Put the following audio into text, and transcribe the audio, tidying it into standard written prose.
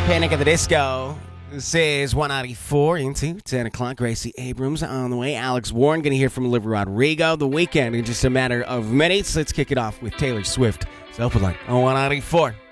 Panic at the Disco. This is 194 into 10 o'clock. Gracie Abrams on the way. Alex Warren going to hear from Olivia Rodrigo. The Weekend in just a matter of minutes. Let's kick it off with Taylor Swift. Self-Like on 194.